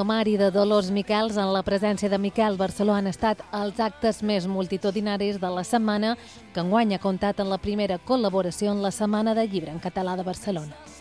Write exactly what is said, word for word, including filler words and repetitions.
Palomar i de Dolors Miquels, en la presència de Miquel Barceló, han estat els actes més multitudinaris de la setmana, que enguany ha comptat en la primera col·laboració en la Setmana del Llibre en Català de Barcelona.